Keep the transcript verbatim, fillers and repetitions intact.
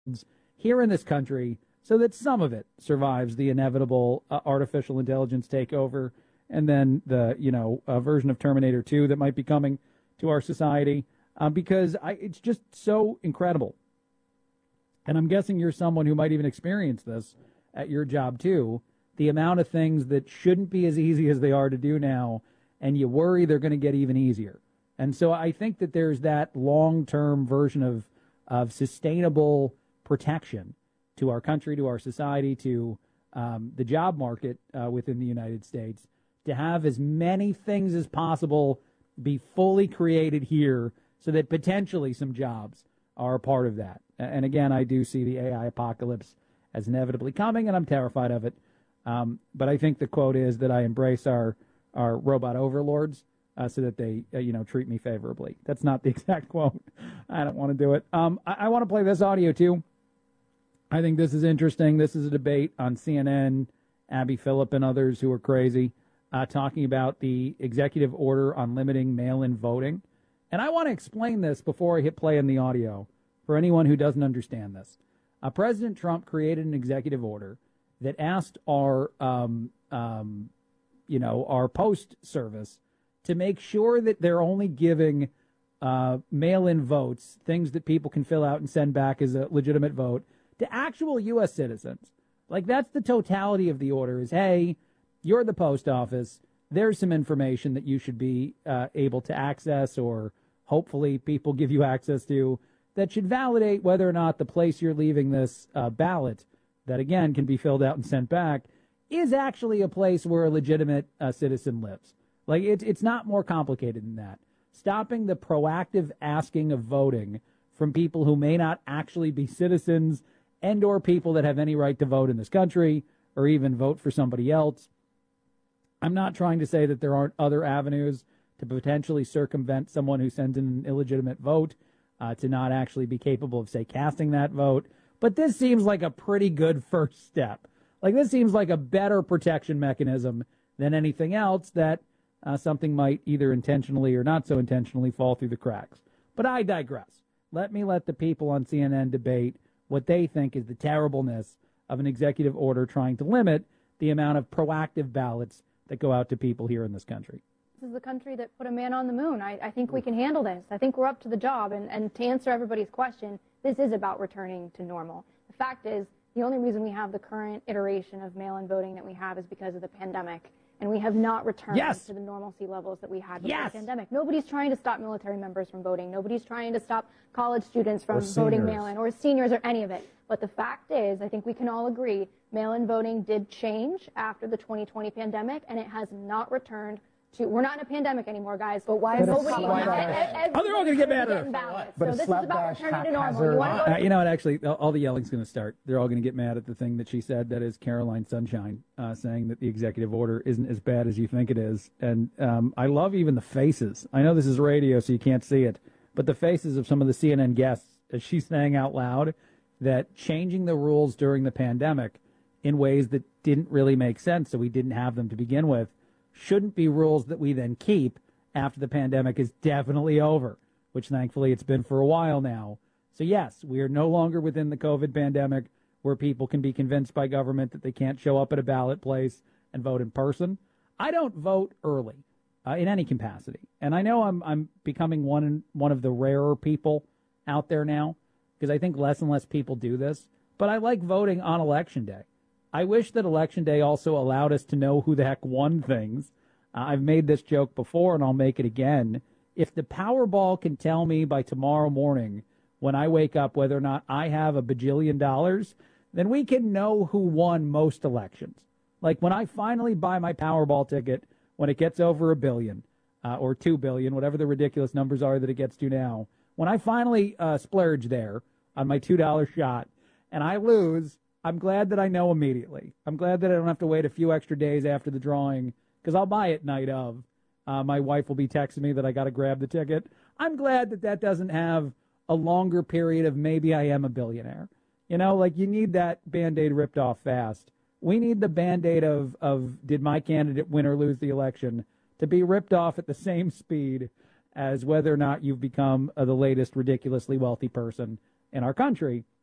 here in this country so that some of it survives the inevitable uh, artificial intelligence takeover and then the, you know, uh, version of Terminator two that might be coming to our society, uh, because I, it's just so incredible. And I'm guessing you're someone who might even experience this at your job too, the amount of things that shouldn't be as easy as they are to do now, and you worry they're going to get even easier. And so I think that there's that long-term version of, of sustainable protection to our country, to our society, to um, the job market uh, within the United States, to have as many things as possible be fully created here so that potentially some jobs are a part of that. And again, I do see the A I apocalypse as inevitably coming, and I'm terrified of it. Um, but I think the quote is that I embrace our, our robot overlords uh, so that they, uh, you know, treat me favorably. That's not the exact quote. I don't want to do it. Um, I, I want to play this audio, too. I think this is interesting. This is a debate on C N N, Abby Phillip and others who are crazy, uh, talking about the executive order on limiting mail-in voting. And I want to explain this before I hit play in the audio for anyone who doesn't understand this. Uh, President Trump created an executive order that asked our, um, um, you know, our post service to make sure that they're only giving uh, mail-in votes, things that people can fill out and send back as a legitimate vote, to actual U S citizens. Like, that's the totality of the order is, hey, you're the post office. There's some information that you should be uh, able to access, or hopefully people give you access to, that should validate whether or not the place you're leaving this uh, ballot, that again can be filled out and sent back, is actually a place where a legitimate uh, citizen lives. Like, it, it's not more complicated than that. Stopping the proactive asking of voting from people who may not actually be citizens and or people that have any right to vote in this country or even vote for somebody else. I'm not trying to say that there aren't other avenues to potentially circumvent someone who sends in an illegitimate vote uh, to not actually be capable of, say, casting that vote. But this seems like a pretty good first step. Like, this seems like a better protection mechanism than anything else that uh, something might either intentionally or not so intentionally fall through the cracks. But I digress. Let me let the people on C N N debate what they think is the terribleness of an executive order trying to limit the amount of proactive ballots that go out to people here in this country. This is the country that put a man on the moon. I, I think we can handle this. I think we're up to the job. And, and to answer everybody's question, this is about returning to normal. The fact is, the only reason we have the current iteration of mail-in voting that we have is because of the pandemic. And we have not returned yes. to the normalcy levels that we had before yes. the pandemic. Nobody's trying to stop military members from voting. Nobody's trying to stop college students from voting mail-in, or seniors, or any of it. But the fact is, I think we can all agree, mail-in voting did change after the twenty twenty pandemic, and it has not returned to, we're not in a pandemic anymore, guys. But why is nobody? Oh, they're all going to get mad at it. So this is about returning to normal. You, want to go uh, you know what? Actually, all the yelling's going to start. They're all going to get mad at the thing that she said. That is Caroline Sunshine uh, saying that the executive order isn't as bad as you think it is. And um, I love even the faces. I know this is radio, so you can't see it, but the faces of some of the C N N guests as she's saying out loud that changing the rules during the pandemic in ways that didn't really make sense, so we didn't have them to begin with, shouldn't be rules that we then keep after the pandemic is definitely over, which thankfully it's been for a while now. So yes, we are no longer within the COVID pandemic where people can be convinced by government that they can't show up at a ballot place and vote in person. I don't vote early uh, in any capacity. And I know I'm I'm becoming one one of the rarer people out there now because I think less and less people do this. But I like voting on Election Day. I wish that Election Day also allowed us to know who the heck won things. Uh, I've made this joke before, and I'll make it again. If the Powerball can tell me by tomorrow morning when I wake up whether or not I have a bajillion dollars, then we can know who won most elections. Like when I finally buy my Powerball ticket, when it gets over a billion uh, or two billion, whatever the ridiculous numbers are that it gets to now, when I finally uh, splurge there on my two dollar shot and I lose, I'm glad that I know immediately. I'm glad that I don't have to wait a few extra days after the drawing because I'll buy it night of. Uh, my wife will be texting me that I got to grab the ticket. I'm glad that that doesn't have a longer period of maybe I am a billionaire. You know, like you need that Band-Aid ripped off fast. We need the Band-Aid of, of did my candidate win or lose the election to be ripped off at the same speed as whether or not you've become uh, the latest ridiculously wealthy person in our country.